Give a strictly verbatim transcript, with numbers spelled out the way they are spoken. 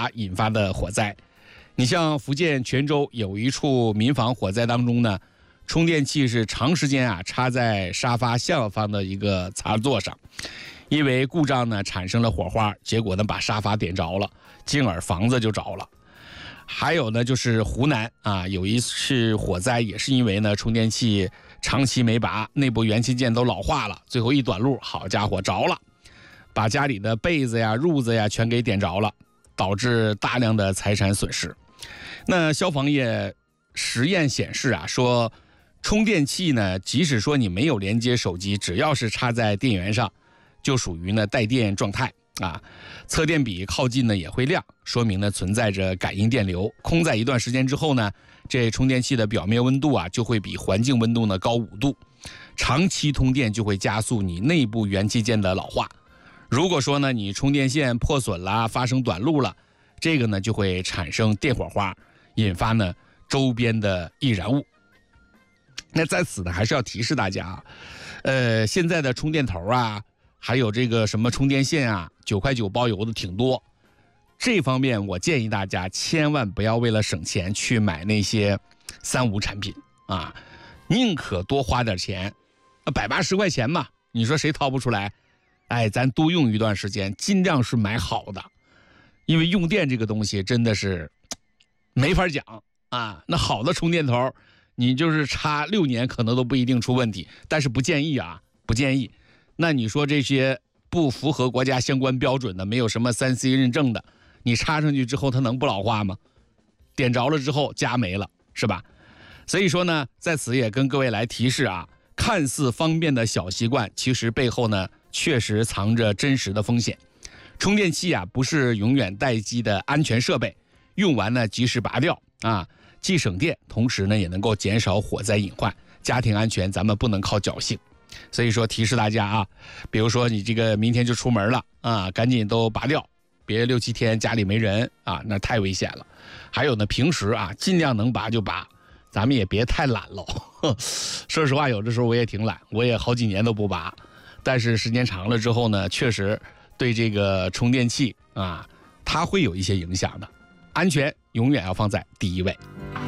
拔引发的火灾。你像福建泉州有一处民房火灾当中呢，充电器是长时间啊插在沙发下方的一个插座上，因为故障呢产生了火花，结果呢把沙发点着了，进而房子就着了。还有呢就是湖南啊，有一次火灾也是因为呢充电器长期没拔，内部元器件都老化了，最后一短路，好家伙着了，把家里的被子呀褥子呀全给点着了，导致大量的财产损失。那消防业实验显示啊，说充电器呢，即使说你没有连接手机，只要是插在电源上，就属于呢带电状态啊。测电笔靠近呢也会亮，说明呢存在着感应电流。空在一段时间之后呢，这充电器的表面温度啊就会比环境温度呢高五度。长期通电就会加速你内部元器件的老化。如果说呢你充电线破损了，发生短路了，这个呢就会产生电火花，引发呢周边的易燃物。那在此呢还是要提示大家啊，呃，现在的充电头啊，还有这个什么充电线啊，九块九包邮的挺多。这方面我建议大家千万不要为了省钱去买那些三无产品啊，宁可多花点钱，百八十块钱嘛，你说谁掏不出来？哎，咱多用一段时间，尽量是买好的，因为用电这个东西真的是没法讲啊。那好的充电头，你就是插六年可能都不一定出问题，但是不建议啊，不建议。那你说这些不符合国家相关标准的，没有什么 三 C 认证的，你插上去之后它能不老化吗？点着了之后家没了，是吧？所以说呢，在此也跟各位来提示啊，看似方便的小习惯，其实背后呢确实藏着真实的风险。充电器啊不是永远待机的安全设备，用完呢及时拔掉啊，既省电，同时呢也能够减少火灾隐患。家庭安全咱们不能靠侥幸。所以说提示大家啊，比如说你这个明天就出门了啊，赶紧都拔掉，别六七天家里没人啊，那太危险了。还有呢，平时啊尽量能拔就拔，咱们也别太懒喽。说实话，有的时候我也挺懒，我也好几年都不拔，但是时间长了之后呢，确实对这个充电器啊，它会有一些影响的。安全永远要放在第一位。